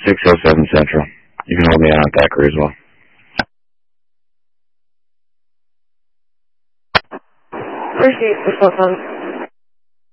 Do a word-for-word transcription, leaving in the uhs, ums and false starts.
six oh seven Central. You can hold me out at that crew as well. Appreciate the cell phone.